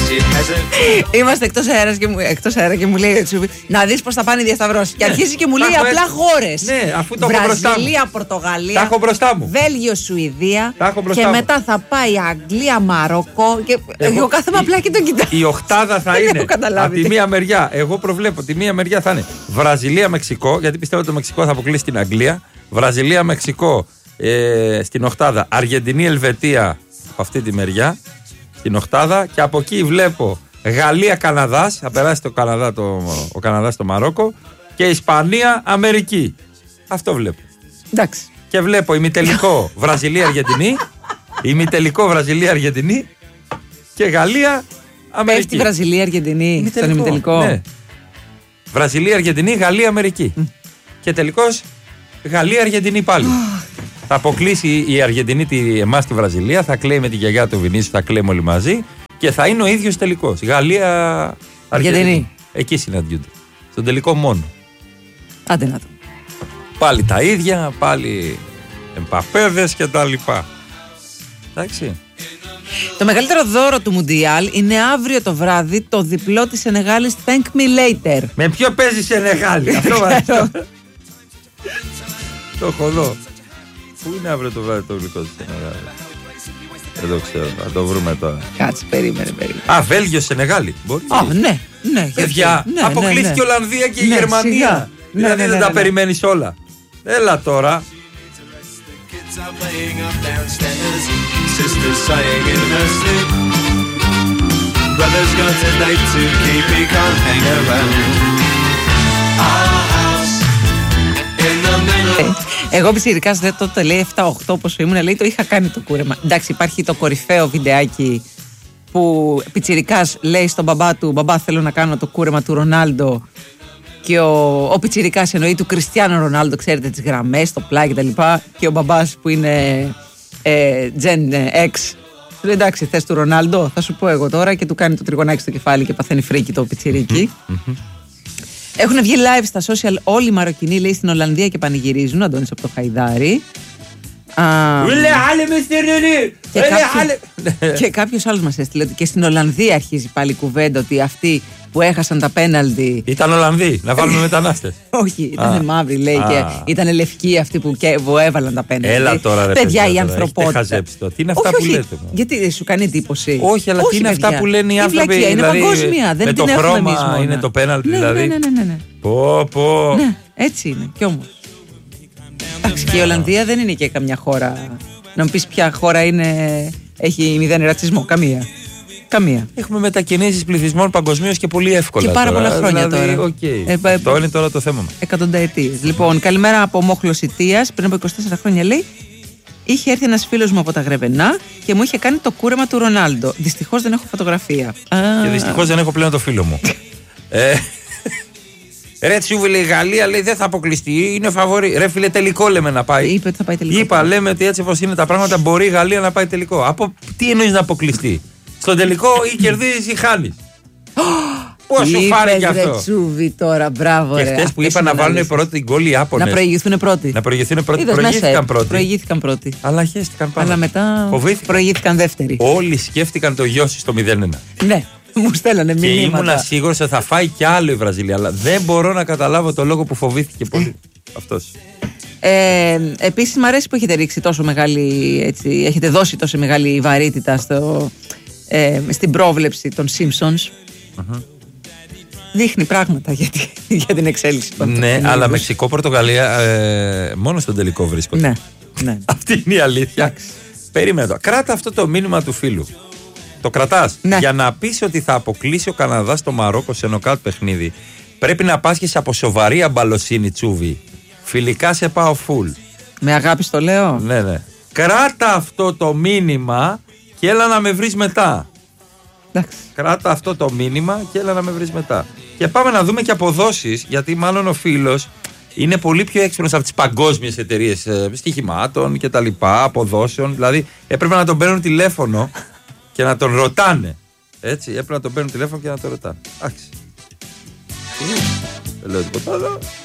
Είμαστε εκτός αέρα και μου λέει ο Τσούβι, να δεις πώς θα πάνε οι διασταυρώσεις. Και αρχίζει και μου λέει απλά χώρες. Ναι, αφού το έχω μπροστά μου. Βραζιλία, Πορτογαλία. Τα έχω μπροστά μου. Βέλγιο, Σουηδία. Και μετά θα πάει Αγγλία, Μαρόκο. Και εγώ κάθομαι απλά και τον κοιτάω. Η οχτάδα θα είναι από τη μία μεριά. Εγώ προβλέπω τη μία μεριά θα είναι Βραζιλία, Μεξικό, γιατί πιστεύω ότι το Μεξικό θα αποκλείσει την Αγγλία. Βραζιλία, Μεξικό στην οχτάδα. Αργεντινή, Ελβετία από αυτή τη μεριά στην οχτάδα. Και από εκεί βλέπω Γαλλία, Καναδάς. Θα περάσει ο Καναδάς στο Μαρόκο. Και Ισπανία, Αμερική. Αυτό βλέπω. Εντάξει. Και βλέπω ημιτελικό Βραζιλία, Αργεντινή. Ημιτελικό Βραζιλία, Αργεντινή. Και Γαλλία, Αμερική. Πέφτει Βραζιλία, Αργεντινή στον ημιτελικό. Ναι. Βραζιλία, Αργεντινή, Γαλλία, Αμερική. Και τελικώς Γαλλία, Αργεντινή πάλι. Θα αποκλείσει η Αργεντινή εμάς τη Βραζιλία, θα κλαίει με τη γιαγιά του Βινίσιου, θα κλαίμε όλοι μαζί και θα είναι ο ίδιος τελικός. Γαλλία, Αργεντινή. Εκεί συναντιούνται. Στον τελικό μόνο. Άντε να το. Πάλι τα ίδια, πάλι εμπαπέδες και τα λοιπά. Εντάξει. Το μεγαλύτερο δώρο του Μουντιάλ είναι αύριο το βράδυ το διπλό της Σενεγάλης Thank Me Later. Με ποιο παίζει Σενεγάλη? Αυτό βάζω. Το έχω δω. Πού είναι αύριο το βράδυ το γλυκό της Σενεγάλη? Δεν το ξέρω, θα το βρούμε τώρα. Κάτσε, περίμενε. Α, Βέλγιο, Σενεγάλη. Μπορεί. Ναι. Παιδιά, αποκλείστηκε η Ολλανδία και η Γερμανία. Δηλαδή δεν τα περιμένεις όλα. Έλα τώρα. Εγώ πιτσιρικάς τότε λέει 7-8 πόσο ήμουν, λέει το είχα κάνει το κούρεμα. Εντάξει, υπάρχει το κορυφαίο βιντεάκι που πιτσιρικάς λέει στον μπαμπά του, μπαμπά θέλω να κάνω το κούρεμα του Ρονάλντο, και ο πιτσιρικάς εννοεί του Κριστιάνο Ρονάλντο, ξέρετε τις γραμμές, το πλάι κτλ. Και ο μπαμπάς που είναι Gen X του λέει εντάξει θες του Ρονάλντο, θα σου πω εγώ τώρα, και του κάνει το τριγωνάκι στο κεφάλι και παθαίνει φρίκι το πιτσιρίκι. Έχουν βγει live στα social όλοι οι Μαροκινοί, λέει, στην Ολλανδία και πανηγυρίζουν. Ο Αντώνης από το Χαϊδάρι. Και κάποιος άλλος μας έστειλε ότι και στην Ολλανδία αρχίζει πάλι κουβέντα ότι αυτοί που έχασαν τα πέναλτι ήταν Ολλανδοί, να βάλουμε μετανάστες. Όχι, ήταν μαύροι, λέει, και ήταν λευκοί αυτοί που έβαλαν τα πέναλτι. Έλα τώρα, ρε παιδιά, η ανθρωπότητα. Τι είναι αυτά που λέτε? Γιατί σου κάνει εντύπωση? Όχι, αλλά τι είναι αυτά που λένε οι άνθρωποι? Είναι παγκόσμια, δεν την έχουμε εμείς μόνο. Είναι το πέναλτι δηλαδή. Ναι. Πω. Ναι, έτσι είναι, κι όμως. Εντάξει, και η Ολλανδία δεν είναι και καμιά χώρα. Να μου πεις ποια χώρα έχει μηδέν ρατσισμό? Καμία. Έχουμε μετακινήσεις πληθυσμών παγκοσμίως και πολύ εύκολα. Και πάρα πολλά χρόνια δηλαδή, τώρα. Αυτό είναι τώρα το θέμα μας. Εκατονταετίες. Λοιπόν, καλημέρα από Μόχλος Ιτίας. Πριν από 24 χρόνια, λέει, είχε έρθει ένας φίλος μου από τα Γρεβενά και μου είχε κάνει το κούρεμα του Ρονάλντο. Δυστυχώς δεν έχω φωτογραφία. Και δυστυχώς δεν έχω πλέον το φίλο μου. Ρε Τσούβι, λέει, η Γαλλία λέει δεν θα αποκλειστεί, είναι φαβορί. Ρε φίλε, τελικό λέμε να πάει. Είπε ότι θα πάει τελικό. Λέμε ότι έτσι όπως είναι τα πράγματα μπορεί η Γαλλία να πάει τελικό. Από τι εννοείς να αποκλειστεί? Στον τελικό ή κερδίζεις ή χάνεις. Πώς σου φάνηκε αυτό? Ρε Τσούβι τώρα, μπράβο. Και χτες που είπα να βάλουν πρώτη την γκολ οι Ιάπωνες. Να προηγηθούν πρώτοι. Προηγήθηκαν πρώτοι. Αλλά χέστηκαν πάρα. Αλλά μετά προηγήθηκαν δεύτεροι. Όλοι σκέφτηκαν το γιο στο 0-1. Ναι. Μου στέλνανε μηνύματα. Και ήμουνα σίγουρος ότι θα φάει κι άλλο η Βραζιλία. Αλλά δεν μπορώ να καταλάβω το λόγο που φοβήθηκε πολύ αυτός. Επίσης μου αρέσει που έχετε ρίξει τόσο μεγάλη, έτσι, έχετε δώσει τόσο μεγάλη βαρύτητα στην πρόβλεψη των Simpsons. Δείχνει πράγματα για την εξέλιξη των. Ναι, αλλά Μεξικό-Πορτογαλία μόνο στον τελικό βρίσκονται. Ναι. Αυτή είναι η αλήθεια. Περίμενε το. Κράτα αυτό το μήνυμα του φίλου. Το κρατάς. Ναι. Για να πεις ότι θα αποκλείσει ο Καναδάς το Μαρόκο σε νοκάουτ παιχνίδι, πρέπει να πάσχεις από σοβαρή αμπαλοσύνη, Τσούβι. Φιλικά σε πάω φουλ. Με αγάπη στο λέω. Ναι. Κράτα αυτό το μήνυμα και έλα να με βρεις μετά. Εντάξει. Κράτα αυτό το μήνυμα και έλα να με βρεις μετά. Και πάμε να δούμε και αποδόσεις, γιατί μάλλον ο φίλος είναι πολύ πιο έξυπνος από τις παγκόσμιες εταιρείες στοιχημάτων και τα λοιπά, αποδόσεων. Δηλαδή έπρεπε να τον παίρνουν τηλέφωνο και να τον ρωτάνε. Έτσι, έπρεπε να τον παίρνουν τηλέφωνο και να τον ρωτάνε. Εντάξει. Δεν λέω τίποτα άλλο.